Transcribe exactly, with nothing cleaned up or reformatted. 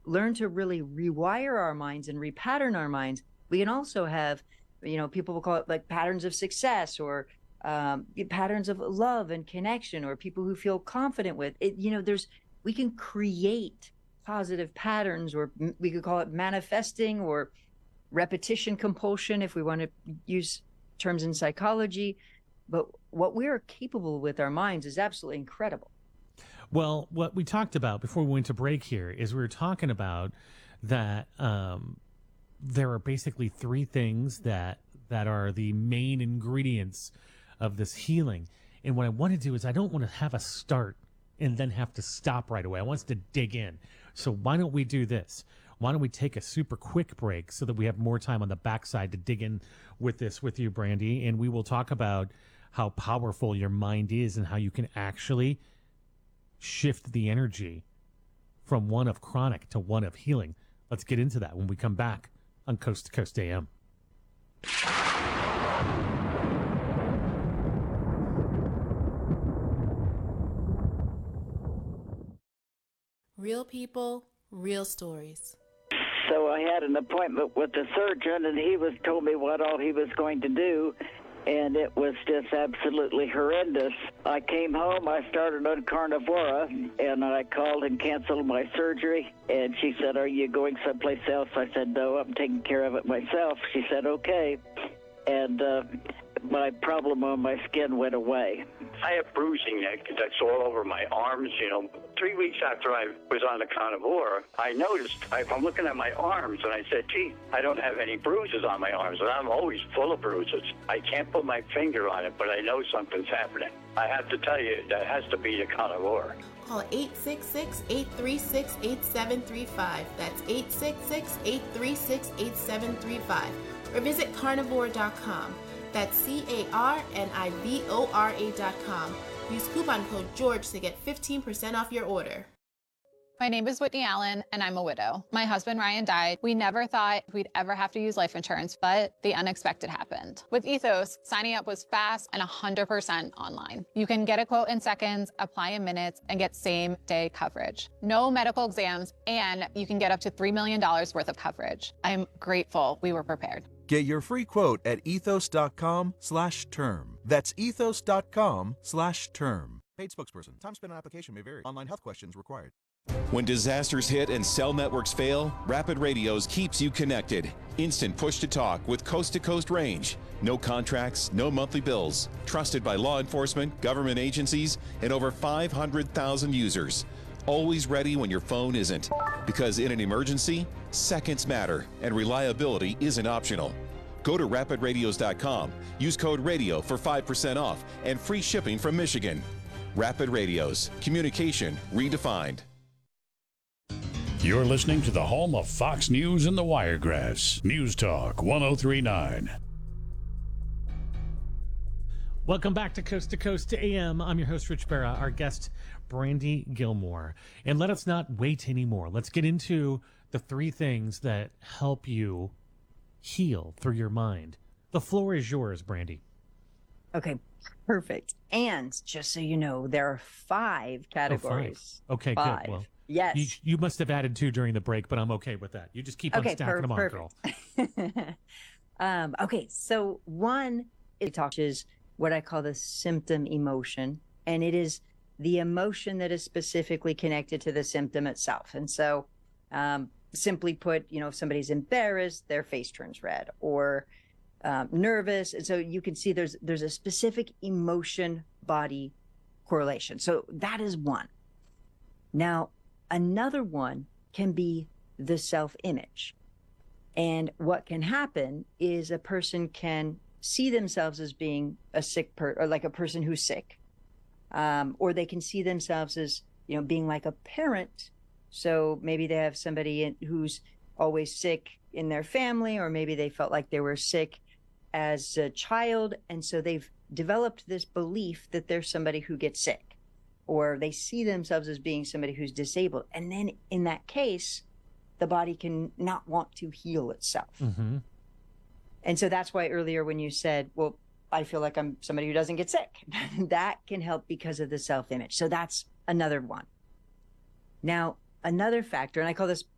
learn to really rewire our minds and repattern our minds, we can also have, you know, people will call it like patterns of success, or um, patterns of love and connection, or people who feel confident with it. You know, there's, we can create positive patterns, or we could call it manifesting, or repetition compulsion, if we want to use terms in psychology. But what we are capable with our minds is absolutely incredible. Well, what we talked about before we went to break here is we were talking about that um, there are basically three things that that are the main ingredients of this healing. And what I want to do is I don't want to have a start and then have to stop right away. I want us to dig in. So why don't we do this? Why don't we take a super quick break so that we have more time on the backside to dig in with this with you, Brandy, and we will talk about how powerful your mind is and how you can actually shift the energy from one of chronic to one of healing. Let's get into that when we come back on Coast to Coast A M. Real people, real stories. So I had an appointment with the surgeon, and he was told me what all he was going to do, and it was just absolutely horrendous. I came home, I started on Carnivora, and I called and canceled my surgery, and she said, "Are you going someplace else?" I said, "No, I'm taking care of it myself." She said, "Okay," and uh, my problem on my skin went away. I have bruising that, that's all over my arms, you know. Three weeks after I was on the Carnivora, I noticed, I, I'm looking at my arms, and I said, gee, I don't have any bruises on my arms, and I'm always full of bruises. I can't put my finger on it, but I know something's happening. I have to tell you, that has to be the Carnivora. Call eight six six, eight three six, eight seven three five. That's eight six six, eight three six, eight seven three five. Or visit carnivore dot com. That's C A R N I V O R A dot com. Use coupon code George to get fifteen percent off your order. My name is Whitney Allen, and I'm a widow. My husband, Ryan, died. We never thought we'd ever have to use life insurance, but the unexpected happened. With Ethos, signing up was fast and one hundred percent online. You can get a quote in seconds, apply in minutes, and get same-day coverage. No medical exams, and you can get up to three million dollars worth of coverage. I'm grateful we were prepared. Get your free quote at ethos.com slash term. That's ethos.com slash term. Paid spokesperson. Time spent on application may vary. Online health questions required. When disasters hit and cell networks fail, Rapid Radios keeps you connected. Instant push-to-talk with coast-to-coast range. No contracts, no monthly bills. Trusted by law enforcement, government agencies, and over five hundred thousand users. Always ready when your phone isn't. Because in an emergency, seconds matter, and reliability isn't optional. Go to rapid radios dot com. Use code RADIO for five percent off and free shipping from Michigan. Rapid Radios. Communication redefined. You're listening to the home of Fox News and the Wiregrass. News Talk one oh three point nine. Welcome back to Coast to Coast A M. I'm your host, Rich Barra. Our guest, Brandy Gilmore. And let us not wait anymore. Let's get into the three things that help you heal through your mind. The floor is yours, Brandy. Okay, perfect. And just so you know, there are five categories. Oh, five. Okay, five. good. Well, yes. You, you must have added two during the break, but I'm okay with that. You just keep on okay, stacking per- them on, perfect. girl. um, okay, so one it talks is what I call the symptom emotion, and it is the emotion that is specifically connected to the symptom itself. And so, um, simply put, you know, if somebody's embarrassed, their face turns red, or um, nervous. And so you can see there's there's a specific emotion body correlation. So that is one. Now, another one can be the self-image. And what can happen is a person can see themselves as being a sick per or like a person who's sick. Um, or they can see themselves as, you know, being like a parent. So maybe they have somebody in, who's always sick in their family, or maybe they felt like they were sick as a child. And so they've developed this belief that there's somebody who gets sick, or they see themselves as being somebody who's disabled. And then in that case, the body can not want to heal itself. Mm-hmm. And so that's why earlier when you said, well, I feel like I'm somebody who doesn't get sick, that can help because of the self-image. So that's another one. Now, another factor, and I call this